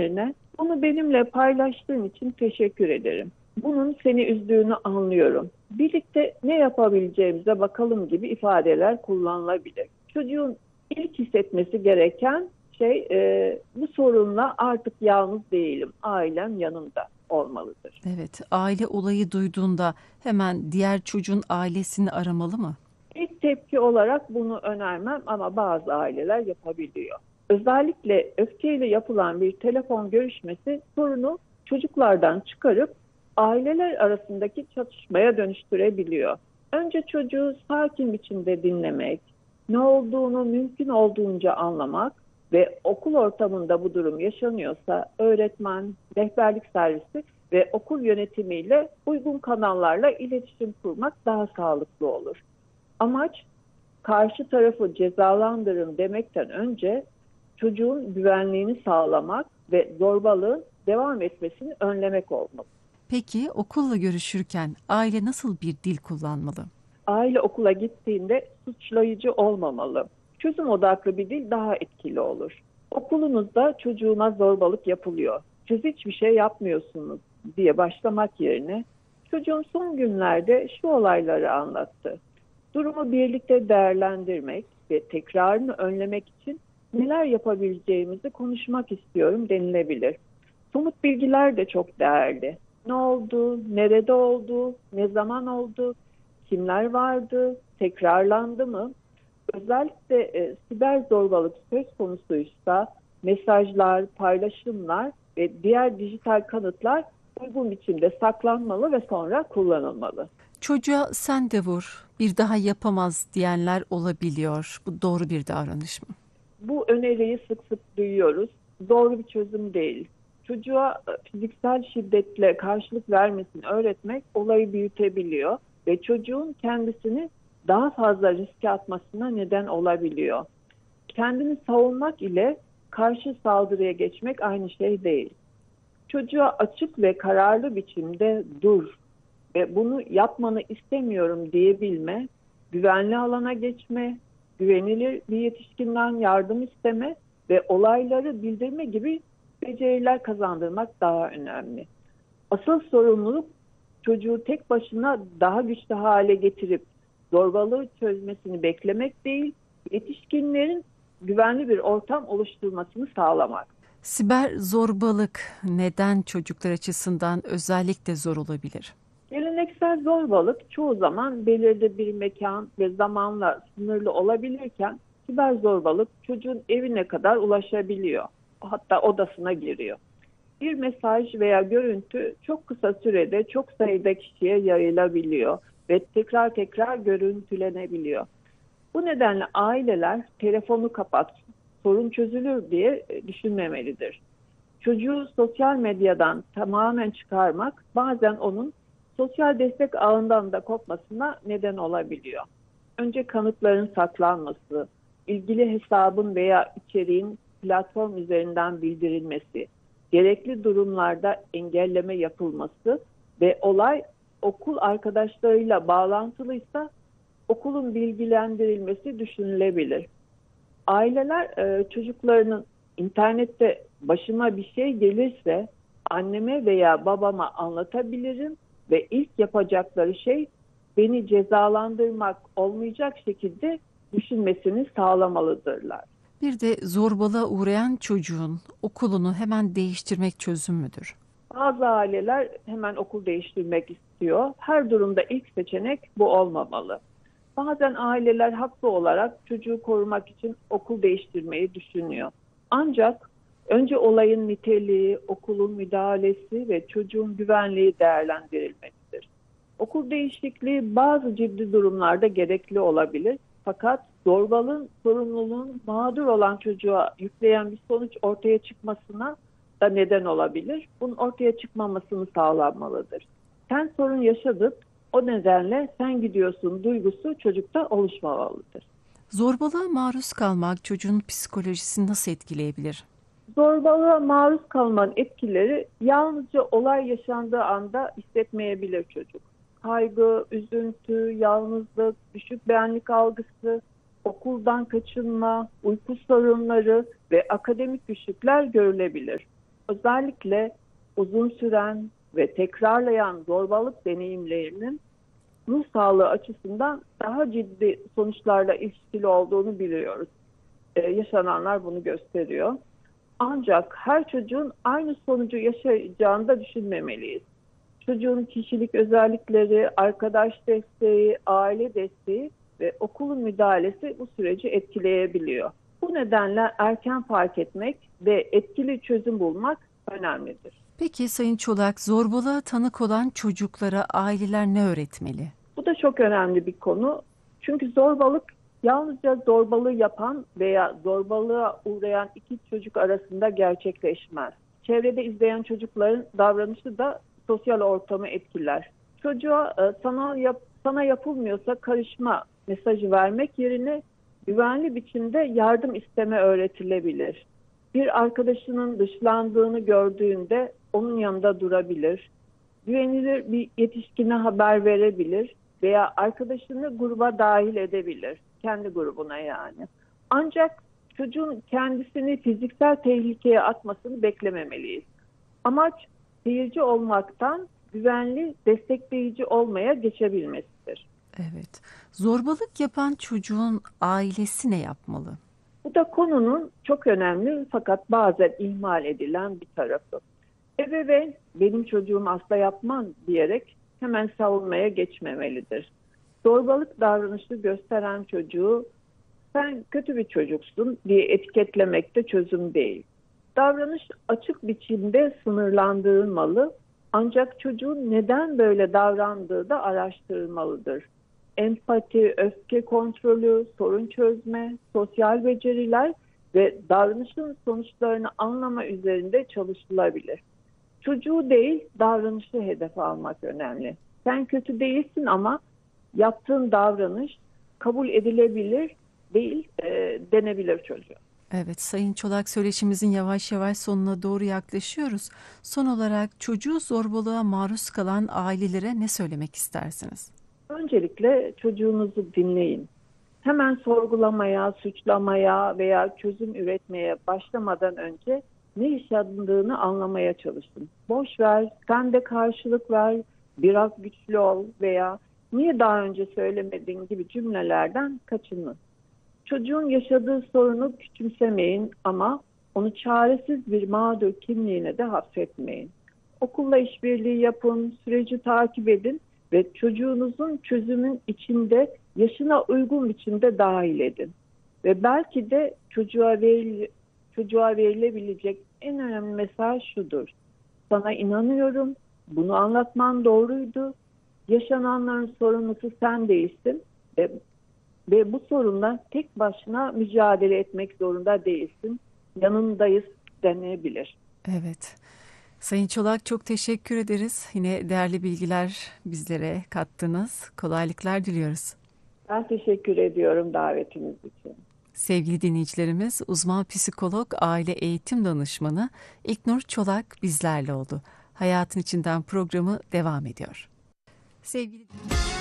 yerine bunu benimle paylaştığın için teşekkür ederim. Bunun seni üzdüğünü anlıyorum. Birlikte ne yapabileceğimize bakalım gibi ifadeler kullanılabilir. Çocuğun ilk hissetmesi gereken şey bu sorunla artık yalnız değilim, ailem yanımda olmalıdır. Evet, aile olayı duyduğunda hemen diğer çocuğun ailesini aramalı mı? İlk tepki olarak bunu önermem ama bazı aileler yapabiliyor. Özellikle öfkeyle yapılan bir telefon görüşmesi sorunu çocuklardan çıkarıp aileler arasındaki çatışmaya dönüştürebiliyor. Önce çocuğu sakin biçimde dinlemek, ne olduğunu mümkün olduğunca anlamak ve okul ortamında bu durum yaşanıyorsa öğretmen, rehberlik servisi ve okul yönetimiyle uygun kanallarla iletişim kurmak daha sağlıklı olur. Amaç karşı tarafı cezalandırın demekten önce çocuğun güvenliğini sağlamak ve zorbalığın devam etmesini önlemek olmalı. Peki okulla görüşürken aile nasıl bir dil kullanmalı? Aile okula gittiğinde suçlayıcı olmamalı. Çözüm odaklı bir dil daha etkili olur. Okulunuzda çocuğuma zorbalık yapılıyor, siz hiçbir şey yapmıyorsunuz diye başlamak yerine çocuğum son günlerde şu olayları anlattı. Durumu birlikte değerlendirmek ve tekrarını önlemek için neler yapabileceğimizi konuşmak istiyorum denilebilir. Somut bilgiler de çok değerli. Ne oldu, nerede oldu, ne zaman oldu, kimler vardı, tekrarlandı mı? Özellikle siber zorbalık söz konusuysa mesajlar, paylaşımlar ve diğer dijital kanıtlar uygun biçimde saklanmalı ve sonra kullanılmalı. Çocuğa sen de vur, bir daha yapamaz diyenler olabiliyor. Bu doğru bir davranış mı? Bu öneriyi sık sık duyuyoruz. Doğru bir çözüm değil. Çocuğa fiziksel şiddetle karşılık vermesini öğretmek olayı büyütebiliyor ve çocuğun kendisini daha fazla riske atmasına neden olabiliyor. Kendini savunmak ile karşı saldırıya geçmek aynı şey değil. Çocuğa açık ve kararlı biçimde dur ve bunu yapmanı istemiyorum diyebilme, güvenli alana geçme, güvenilir bir yetişkinden yardım isteme ve olayları bildirme gibi beceriler kazandırmak daha önemli. Asıl sorumluluk çocuğu tek başına daha güçlü hale getirip zorbalığı çözmesini beklemek değil, yetişkinlerin güvenli bir ortam oluşturmasını sağlamak. Siber zorbalık neden çocuklar açısından özellikle zor olabilir? Geleneksel zorbalık çoğu zaman belirli bir mekan ve zamanla sınırlı olabilirken siber zorbalık çocuğun evine kadar ulaşabiliyor. Hatta odasına giriyor. Bir mesaj veya görüntü çok kısa sürede çok sayıda kişiye yayılabiliyor ve tekrar tekrar görüntülenebiliyor. Bu nedenle aileler telefonu kapat, sorun çözülür diye düşünmemelidir. Çocuğu sosyal medyadan tamamen çıkarmak bazen onun sosyal destek ağından da kopmasına neden olabiliyor. Önce kanıtların saklanması, ilgili hesabın veya içeriğin platform üzerinden bildirilmesi, gerekli durumlarda engelleme yapılması ve olay okul arkadaşlarıyla bağlantılıysa okulun bilgilendirilmesi düşünülebilir. Aileler çocuklarının internette başıma bir şey gelirse anneme veya babama anlatabilirim ve ilk yapacakları şey beni cezalandırmak olmayacak şekilde düşünmesini sağlamalıdırlar. Bir de zorbalığa uğrayan çocuğun okulunu hemen değiştirmek çözüm müdür? Bazı aileler hemen okul değiştirmek istiyor. Her durumda ilk seçenek bu olmamalı. Bazen aileler haklı olarak çocuğu korumak için okul değiştirmeyi düşünüyor. Ancak önce olayın niteliği, okulun müdahalesi ve çocuğun güvenliği değerlendirilmelidir. Okul değişikliği bazı ciddi durumlarda gerekli olabilir. Fakat zorbalığın sorumluluğun mağdur olan çocuğa yükleyen bir sonuç ortaya çıkmasına da neden olabilir. Bunun ortaya çıkmamasını sağlanmalıdır. Sen sorun yaşadın, o nedenle sen gidiyorsun duygusu çocukta oluşmamalıdır. Zorbalığa maruz kalmak çocuğun psikolojisini nasıl etkileyebilir? Zorbalığa maruz kalmanın etkileri yalnızca olay yaşandığı anda hissetmeyebilir çocuk. Kaygı, üzüntü, yalnızlık, düşük benlik algısı, okuldan kaçınma, uyku sorunları ve akademik güçlükler görülebilir. Özellikle uzun süren ve tekrarlayan zorbalık deneyimlerinin ruh sağlığı açısından daha ciddi sonuçlarla ilişkili olduğunu biliyoruz. Yaşananlar bunu gösteriyor. Ancak her çocuğun aynı sonucu yaşayacağını da düşünmemeliyiz. Çocuğun kişilik özellikleri, arkadaş desteği, aile desteği ve okulun müdahalesi bu süreci etkileyebiliyor. Bu nedenle erken fark etmek ve etkili çözüm bulmak önemlidir. Peki Sayın Çolak, zorbalığa tanık olan çocuklara aileler ne öğretmeli? Bu da çok önemli bir konu. Çünkü zorbalık yalnızca zorbalığı yapan veya zorbalığa uğrayan iki çocuk arasında gerçekleşmez. Çevrede izleyen çocukların davranışı da sosyal ortamı etkiler. Çocuğa sana yapılmıyorsa karışma mesajı vermek yerine güvenli biçimde yardım isteme öğretilebilir. Bir arkadaşının dışlandığını gördüğünde onun yanında durabilir. Güvenilir bir yetişkine haber verebilir veya arkadaşını gruba dahil edebilir. Kendi grubuna yani. Ancak çocuğun kendisini fiziksel tehlikeye atmasını beklememeliyiz. Amaç seyirci olmaktan güvenli, destekleyici olmaya geçebilmesidir. Evet. Zorbalık yapan çocuğun ailesi ne yapmalı? Bu da konunun çok önemli fakat bazen ihmal edilen bir tarafı. Ebeveyn benim çocuğum asla yapmam diyerek hemen savunmaya geçmemelidir. Zorbalık davranışı gösteren çocuğu sen kötü bir çocuksun diye etiketlemek de çözüm değil. Davranış açık biçimde sınırlandırılmalı ancak çocuğun neden böyle davrandığı da araştırılmalıdır. Empati, öfke kontrolü, sorun çözme, sosyal beceriler ve davranışın sonuçlarını anlama üzerinde çalışılabilir. Çocuğu değil, davranışı hedef almak önemli. Sen kötü değilsin ama yaptığın davranış kabul edilebilir değil denebilir çocuğa. Evet, Sayın Çolak, söyleşimizin yavaş yavaş sonuna doğru yaklaşıyoruz. Son olarak çocuğu zorbalığa maruz kalan ailelere ne söylemek istersiniz? Öncelikle çocuğunuzu dinleyin. Hemen sorgulamaya, suçlamaya veya çözüm üretmeye başlamadan önce ne yaşandığını anlamaya çalışın. Boş ver, sen de karşılık ver, biraz güçlü ol veya niye daha önce söylemedin gibi cümlelerden kaçının. Çocuğun yaşadığı sorunu küçümsemeyin ama onu çaresiz bir mağdur kimliğine de hapsetmeyin. Okulla işbirliği yapın, süreci takip edin ve çocuğunuzun çözümün içinde yaşına uygun biçimde dahil edin. Ve belki de çocuğa verilebilecek en önemli mesaj şudur. Sana inanıyorum, bunu anlatman doğruydu. Yaşananların sorumlusu sen değilsin ve bu sorunla tek başına mücadele etmek zorunda değilsin. Yanındayız denebilir. Evet. Sayın Çolak, çok teşekkür ederiz. Yine değerli bilgiler bizlere kattınız. Kolaylıklar diliyoruz. Ben teşekkür ediyorum davetiniz için. Sevgili dinleyicilerimiz, uzman psikolog, aile eğitim danışmanı İlknur Çolak bizlerle oldu. Hayatın İçinden programı devam ediyor. Sevgili